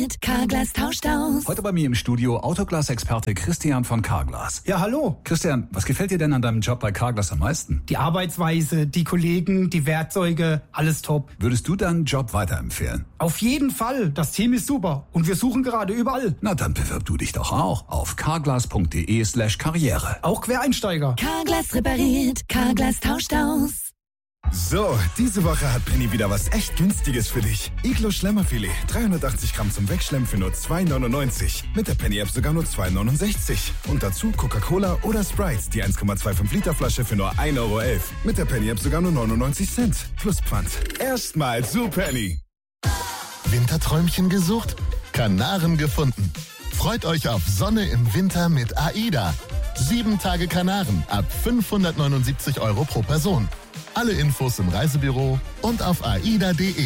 Carglass tauscht aus. Heute bei mir im Studio Autoglas-Experte Christian von Carglass. Ja, hallo. Christian, was gefällt dir denn an deinem Job bei Carglass am meisten? Die Arbeitsweise, die Kollegen, die Werkzeuge, alles top. Würdest du deinen Job weiterempfehlen? Auf jeden Fall. Das Team ist super und wir suchen gerade überall. Na, dann bewirb du dich doch auch auf carglass.de/karriere. Auch Quereinsteiger. Carglass repariert, Carglass tauscht aus. So, diese Woche hat Penny wieder was echt Günstiges für dich. Iglo Schlemmerfilet, 380 Gramm zum Wegschlemmen für nur 2,99. Mit der Penny-App sogar nur 2,69. Und dazu Coca-Cola oder Sprite, die 1,25 Liter Flasche für nur 1,11 Euro. Mit der Penny-App sogar nur 99 Cent. Plus Pfand. Erstmal zu Penny. Winterträumchen gesucht? Kanaren gefunden. Freut euch auf Sonne im Winter mit AIDA. 7 Tage Kanaren ab 579 Euro pro Person. Alle Infos im Reisebüro und auf aida.de.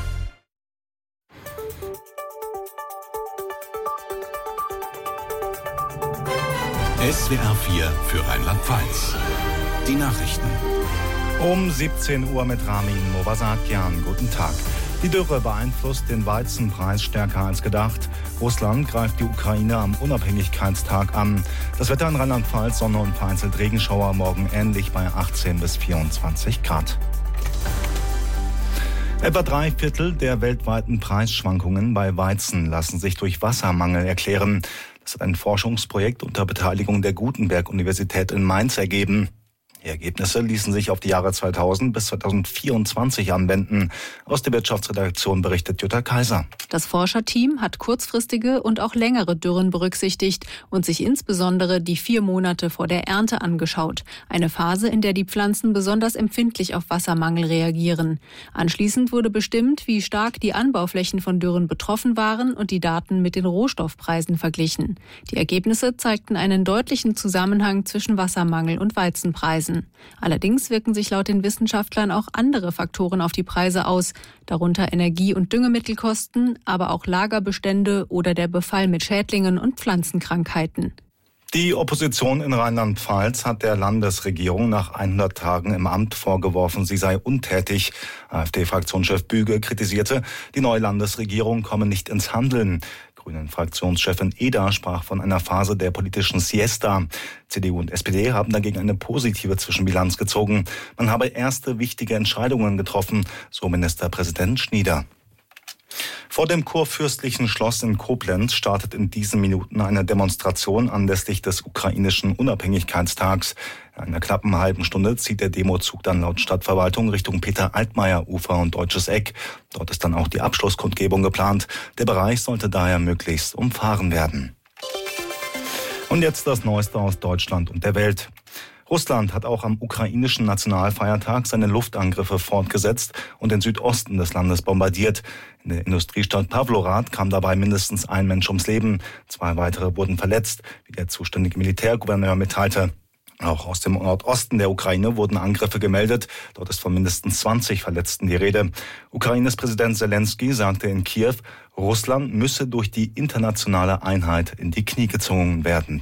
SWR 4 für Rheinland-Pfalz. Die Nachrichten. Um 17 Uhr mit Ramin Movasakian. Guten Tag. Die Dürre beeinflusst den Weizenpreis stärker als gedacht. Russland greift die Ukraine am Unabhängigkeitstag an. Das Wetter in Rheinland-Pfalz, Sonne und vereinzelt Regenschauer, morgen ähnlich bei 18 bis 24 Grad. Etwa 3/4 der weltweiten Preisschwankungen bei Weizen lassen sich durch Wassermangel erklären. Das hat ein Forschungsprojekt unter Beteiligung der Gutenberg-Universität in Mainz ergeben. Die Ergebnisse ließen sich auf die Jahre 2000 bis 2024 anwenden. Aus der Wirtschaftsredaktion berichtet Jutta Kaiser. Das Forscherteam hat kurzfristige und auch längere Dürren berücksichtigt und sich insbesondere die 4 Monate vor der Ernte angeschaut. Eine Phase, in der die Pflanzen besonders empfindlich auf Wassermangel reagieren. Anschließend wurde bestimmt, wie stark die Anbauflächen von Dürren betroffen waren und die Daten mit den Rohstoffpreisen verglichen. Die Ergebnisse zeigten einen deutlichen Zusammenhang zwischen Wassermangel und Weizenpreisen. Allerdings wirken sich laut den Wissenschaftlern auch andere Faktoren auf die Preise aus, darunter Energie- und Düngemittelkosten, aber auch Lagerbestände oder der Befall mit Schädlingen und Pflanzenkrankheiten. Die Opposition in Rheinland-Pfalz hat der Landesregierung nach 100 Tagen im Amt vorgeworfen, sie sei untätig. AfD-Fraktionschef Büge kritisierte, die neue Landesregierung komme nicht ins Handeln. Grünen-Fraktionschefin Eder sprach von einer Phase der politischen Siesta. CDU und SPD haben dagegen eine positive Zwischenbilanz gezogen. Man habe erste wichtige Entscheidungen getroffen, so Ministerpräsident Schnieder. Vor dem Kurfürstlichen Schloss in Koblenz startet in diesen Minuten eine Demonstration anlässlich des ukrainischen Unabhängigkeitstags. In einer knappen halben Stunde zieht der Demozug dann laut Stadtverwaltung Richtung Peter-Altmaier-Ufer und Deutsches Eck. Dort ist dann auch die Abschlusskundgebung geplant. Der Bereich sollte daher möglichst umfahren werden. Und jetzt das Neueste aus Deutschland und der Welt. Russland hat auch am ukrainischen Nationalfeiertag seine Luftangriffe fortgesetzt und den Südosten des Landes bombardiert. In der Industriestadt Pawlorad kam dabei mindestens ein Mensch ums Leben. 2 weitere wurden verletzt, wie der zuständige Militärgouverneur mitteilte. Auch aus dem Nordosten der Ukraine wurden Angriffe gemeldet. Dort ist von mindestens 20 Verletzten die Rede. Ukraines Präsident Zelensky sagte in Kiew, Russland müsse durch die internationale Einheit in die Knie gezwungen werden.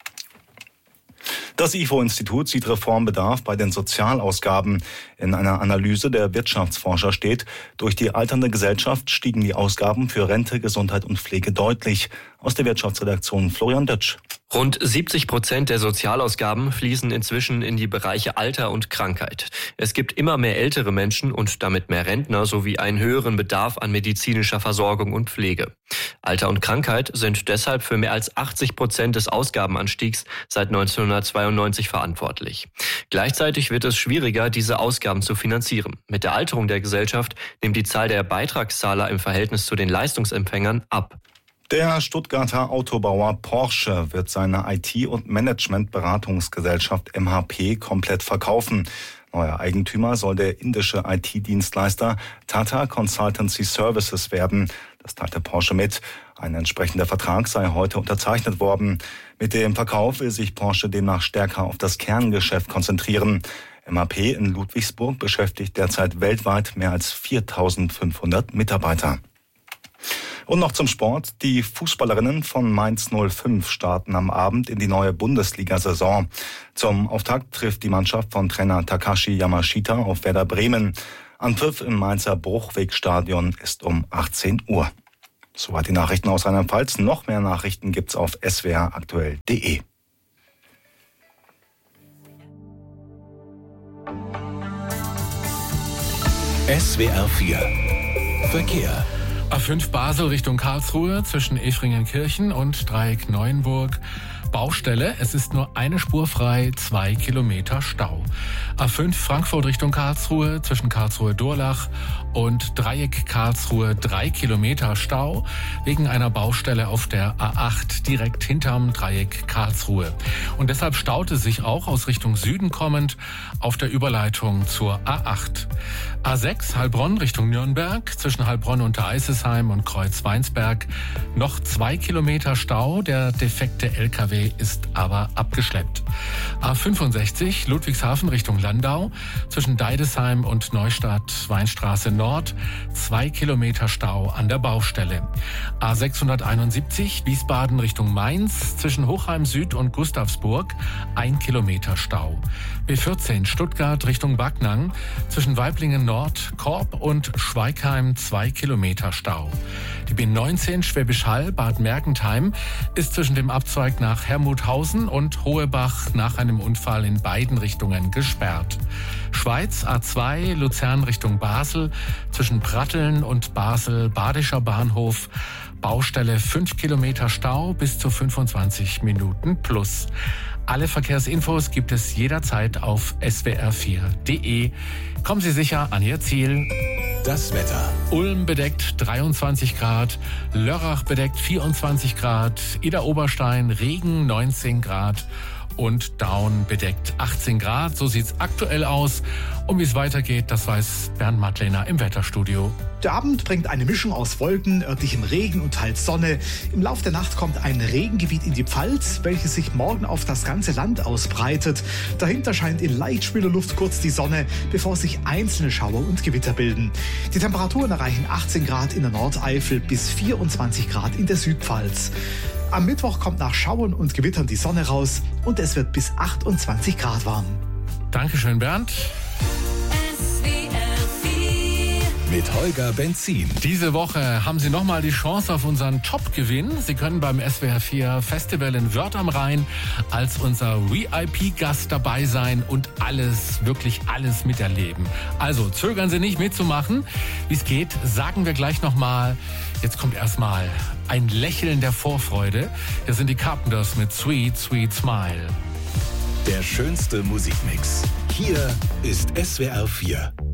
Das IFO-Institut sieht Reformbedarf bei den Sozialausgaben. In einer Analyse der Wirtschaftsforscher steht, durch die alternde Gesellschaft stiegen die Ausgaben für Rente, Gesundheit und Pflege deutlich. Aus der Wirtschaftsredaktion Florian Dötsch. Rund 70% der Sozialausgaben fließen inzwischen in die Bereiche Alter und Krankheit. Es gibt immer mehr ältere Menschen und damit mehr Rentner sowie einen höheren Bedarf an medizinischer Versorgung und Pflege. Alter und Krankheit sind deshalb für mehr als 80% des Ausgabenanstiegs seit 1992 verantwortlich. Gleichzeitig wird es schwieriger, diese Ausgaben zu finanzieren. Mit der Alterung der Gesellschaft nimmt die Zahl der Beitragszahler im Verhältnis zu den Leistungsempfängern ab. Der Stuttgarter Autobauer Porsche wird seine IT- und Management-Beratungsgesellschaft MHP komplett verkaufen. Neuer Eigentümer soll der indische IT-Dienstleister Tata Consultancy Services werden. Das teilte Porsche mit. Ein entsprechender Vertrag sei heute unterzeichnet worden. Mit dem Verkauf will sich Porsche demnach stärker auf das Kerngeschäft konzentrieren. MHP in Ludwigsburg beschäftigt derzeit weltweit mehr als 4.500 Mitarbeiter. Und noch zum Sport. Die Fußballerinnen von Mainz 05 starten am Abend in die neue Bundesliga-Saison. Zum Auftakt trifft die Mannschaft von Trainer Takashi Yamashita auf Werder Bremen. Anpfiff im Mainzer Bruchwegstadion ist um 18 Uhr. Soweit die Nachrichten aus Rheinland-Pfalz. Noch mehr Nachrichten gibt's auf swraktuell.de. SWR 4 Verkehr. A5 Basel Richtung Karlsruhe zwischen Efringenkirchen und Dreieck Neuenburg. Baustelle, es ist nur eine Spur frei, 2 Kilometer Stau. A5 Frankfurt Richtung Karlsruhe zwischen Karlsruhe-Durlach und Dreieck Karlsruhe 3 Kilometer Stau wegen einer Baustelle auf der A8 direkt hinterm Dreieck Karlsruhe. Und deshalb staute sich auch aus Richtung Süden kommend auf der Überleitung zur A8. A6 Heilbronn Richtung Nürnberg zwischen Heilbronn und Eisesheim und Kreuz-Weinsberg noch 2 Kilometer Stau. Der defekte LKW ist aber abgeschleppt. A65 Ludwigshafen Richtung Landau zwischen Deidesheim und Neustadt Weinstraße Nord 2 Kilometer Stau an der Baustelle. A671 Wiesbaden Richtung Mainz zwischen Hochheim Süd und Gustavsburg 1 Kilometer Stau. B14 Stuttgart Richtung Backnang zwischen Weiblingen Nord, Korb und Schweigheim 2 Kilometer Stau. Die B19 Schwäbisch Hall Bad Mergentheim ist zwischen dem Abzweig nach Hermuthausen und Hohebach nach einem Unfall in beiden Richtungen gesperrt. Schweiz A2 Luzern Richtung Basel zwischen Pratteln und Basel Badischer Bahnhof. Baustelle 5 Kilometer Stau bis zu 25 Minuten plus. Alle Verkehrsinfos gibt es jederzeit auf swr4.de. Kommen Sie sicher an Ihr Ziel. Das Wetter. Ulm bedeckt 23 Grad, Lörrach bedeckt 24 Grad, Idar-Oberstein Regen 19 Grad und Daun bedeckt 18 Grad. So sieht's aktuell aus. Und wie es weitergeht, das weiß Bernd Mattlener im Wetterstudio. Der Abend bringt eine Mischung aus Wolken, örtlichem Regen und teils Sonne. Im Laufe der Nacht kommt ein Regengebiet in die Pfalz, welches sich morgen auf das ganze Land ausbreitet. Dahinter scheint in leicht schwüler Luft kurz die Sonne, bevor sich einzelne Schauer und Gewitter bilden. Die Temperaturen erreichen 18 Grad in der Nordeifel bis 24 Grad in der Südpfalz. Am Mittwoch kommt nach Schauern und Gewittern die Sonne raus und es wird bis 28 Grad warm. Dankeschön, Bernd. Mit Holger Benzin. Diese Woche haben Sie nochmal die Chance auf unseren Top-Gewinn. Sie können beim SWR4 Festival in Wörth am Rhein als unser VIP-Gast dabei sein und alles, wirklich alles miterleben. Also zögern Sie nicht mitzumachen. Wie es geht, sagen wir gleich nochmal. Jetzt kommt erstmal ein Lächeln der Vorfreude. Hier sind die Carpenters mit Sweet, Sweet Smile. Der schönste Musikmix. Hier ist SWR4.